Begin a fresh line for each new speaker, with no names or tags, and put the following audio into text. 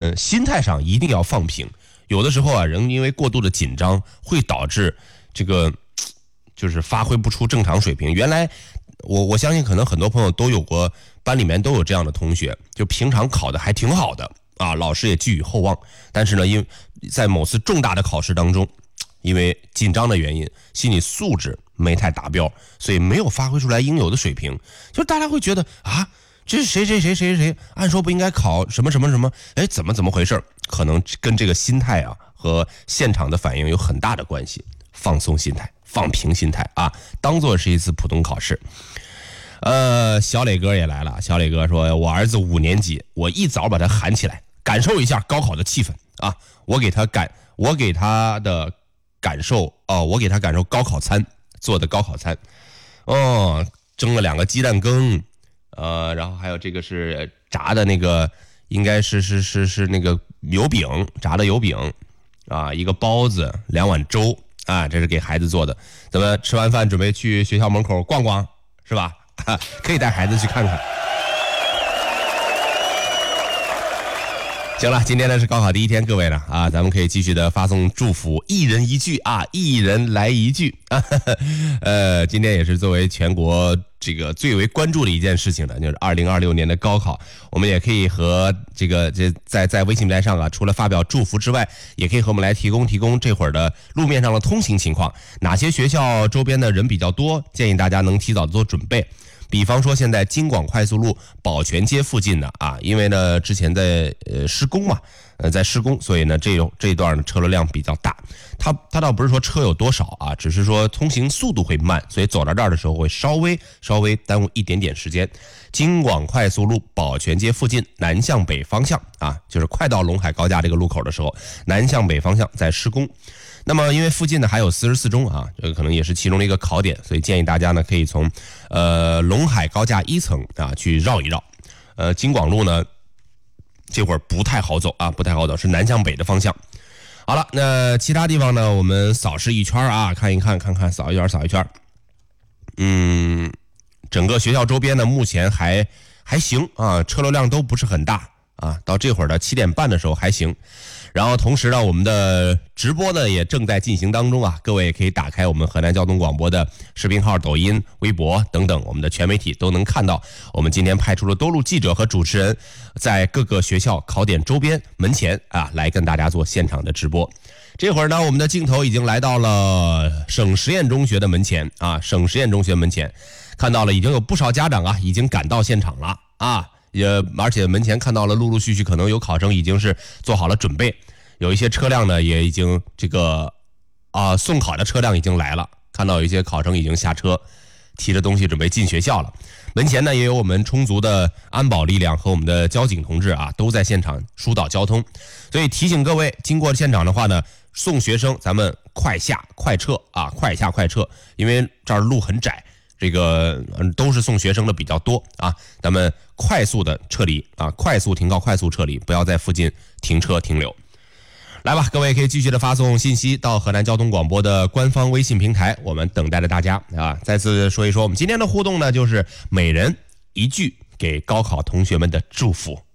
心态上一定要放平。有的时候啊，人因为过度的紧张，会导致这个就是发挥不出正常水平。原来我相信可能很多朋友都有过，班里面都有这样的同学，就平常考的还挺好的啊，老师也寄予厚望，但是呢，因为在某次重大的考试当中，因为紧张的原因，心理素质没太达标，所以没有发挥出来应有的水平。就是大家会觉得啊，这是谁，按说不应该考什么什么什么，哎，怎么回事？可能跟这个心态啊和现场的反应有很大的关系。放松心态，放平心态啊，当做是一次普通考试。小磊哥也来了。小磊哥说，我儿子5年级，我一早把他喊起来，感受一下高考的气氛啊。我给他感受高考餐做的高考餐，蒸了2个鸡蛋羹，然后还有这个是炸的那个，应该是那个油饼，炸的油饼啊，一个包子，2碗粥啊，这是给孩子做的。咱们吃完饭准备去学校门口逛逛，是吧？可以带孩子去看看。行了，今天呢是高考第一天，各位呢啊，咱们可以继续的发送祝福，一人一句啊，一人来一句啊。今天也是作为全国这个最为关注的一件事情呢，就是2026年的高考，我们也可以和在微信平台上啊，除了发表祝福之外，也可以和我们来提供这会儿的路面上的通行情况，哪些学校周边的人比较多，建议大家能提早做准备。比方说现在京广快速路宝泉街附近的啊，因为呢之前在施工嘛，在施工，所以呢这一段的车流量比较大。它倒不是说车有多少啊，只是说通行速度会慢，所以走到这儿的时候会稍微耽误一点点时间。京广快速路宝泉街附近南向北方向啊，就是快到陇海高架这个路口的时候，南向北方向在施工。那么因为附近呢还有44中啊，这个可能也是其中的一个考点，所以建议大家呢可以从陇海高架1层啊去绕一绕。京广路呢这会儿不太好走啊，是南向北的方向。好了，那其他地方呢我们扫视一圈啊，看一看，扫一圈。整个学校周边呢目前还行啊，车流量都不是很大啊，到这会儿的7点半的时候还行。然后同时呢，我们的直播呢也正在进行当中啊，各位也可以打开我们河南交通广播的视频号、抖音、微博等等，我们的全媒体都能看到我们今天派出了多路记者和主持人，在各个学校考点周边门前啊，来跟大家做现场的直播。这会儿呢，我们的镜头已经来到了省实验中学的门前啊，看到了已经有不少家长啊已经赶到现场了啊。而且门前看到了陆续可能有考生已经是做好了准备，有一些车辆呢也已经送考的车辆已经来了，看到有一些考生已经下车，提着东西准备进学校了。门前呢也有我们充足的安保力量和我们的交警同志啊，都在现场疏导交通。所以提醒各位，经过现场的话呢，送学生咱们快下快撤啊，因为这儿路很窄。这个都是送学生的比较多啊，咱们快速的撤离啊，快速停靠，快速撤离，不要在附近停车停留。来吧，各位可以继续的发送信息到河南交通广播的官方微信平台，我们等待着大家啊。再次说一说，我们今天的互动呢，就是每人一句给高考同学们的祝福。